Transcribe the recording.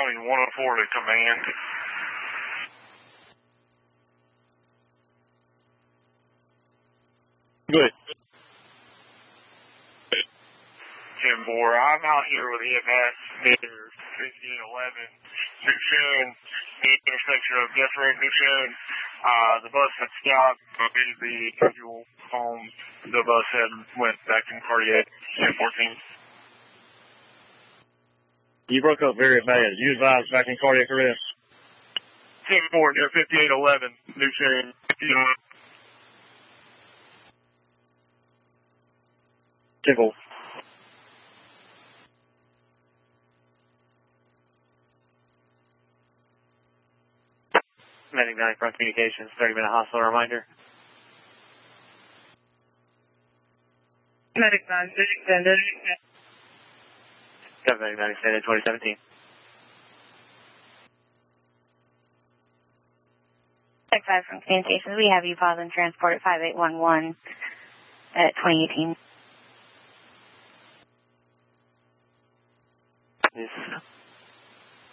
County 104 to command. Good. 10-4, I'm out here with EMS near 1511. Newshun, the intersection of Jeffrey and Newshun. The bus had stopped. The individual home. The bus had went back in cardiac. 1014. You broke up very bad. You advised back in cardiac arrest. 10-4 near 5811. Newshun. 10-4. Medic 9 front communications, 30-minute hospital reminder. Medic 9, extended. 799 extended, 2017. Medic 5 from communications, we have you pause and transport at 5811 at 2018. Yes.